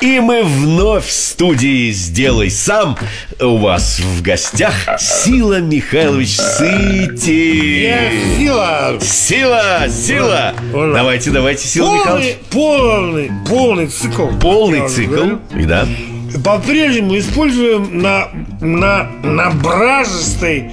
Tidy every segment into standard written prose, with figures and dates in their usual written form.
И мы вновь в студии «Сделай сам». У вас в гостях Сила Михайлович Сытин. Сила. Давайте, Сила Михайлович. Полный цикл. Полный цикл, да. По-прежнему используем на бражистой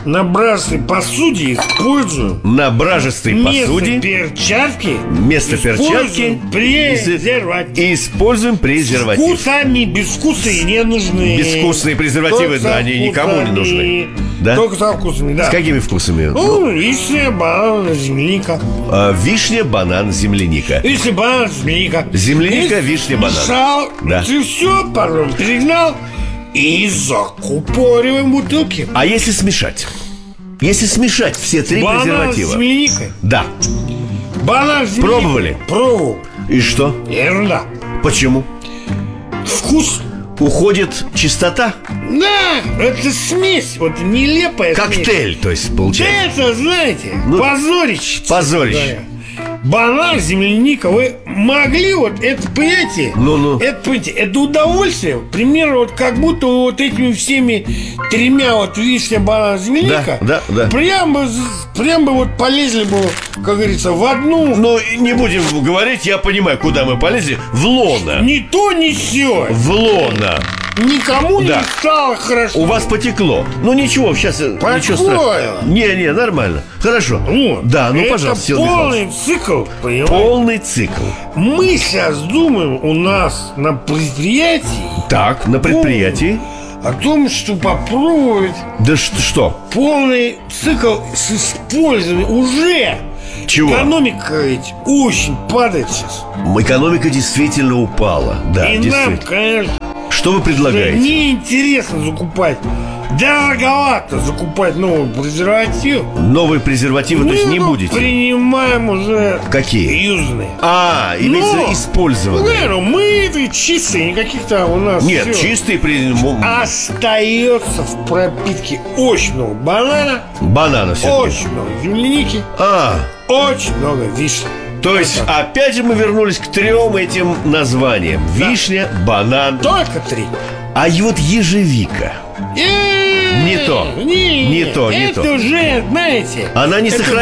посуде используем. На бражистой посуде вместо перчатки презерватив. Используем презерватив. Без вкуса и не нужны. Безвкусные презервативы, да, они никому не нужны. Да? Только со вкусами, да. С какими вкусами? Вишня, банан, земляника. Вишня, банан, земляника. Вишня, банан, земляника. Земляника, вишня, банан. Мешал, да. Ты все, потом перегнал и закупориваем бутылки. А если смешать? Если смешать все три презерватива? Банан с земляникой? Да. Банан с земляникой? Пробовали? Пробовал. И что? Ерунда. Почему? Вкус. Уходит чистота? Да, это смесь, вот нелепая коктейль, смесь. То есть, получается. Да это, знаете, позорище. Позорище. Банан, земляника, вы могли вот это, понимаете? Это удовольствие. Примерно вот как будто вот этими всеми тремя вот вишня, банан, земляника. Да. Прям бы вот полезли бы, как говорится, в одну. Ну, не будем говорить, я понимаю, куда мы полезли. В лоно. Ни то, ни сё. В лоно. Никому не стало хорошо. У вас потекло. Ну ничего, сейчас ничего страшного. Не, нормально. Хорошо. Да, пожалуйста. Это полный цикл, понимаете? Полный цикл. Мы сейчас думаем у нас на предприятии. Так, на предприятии. О том, что попробовать. Да что? Полный цикл с использованием уже. Чего? Экономика ведь очень падает сейчас. Экономика действительно упала. Да, и нам, конечно. Что вы предлагаете? Неинтересно закупать. Дороговато закупать новый презерватив. Новые презервативы, то есть не будете? Принимаем уже. Какие? Южные. Имеется использованные. Мы чистые, никаких там у нас. Нет, чистые. Остается в пропитке очень много банана. Банана все. Очень много земляники. Очень много вишни. То есть, опять же мы вернулись к трем этим названиям. Вишня, банан. Только три. А вот ежевика. Не то. Это уже, знаете. Она не сохраняется.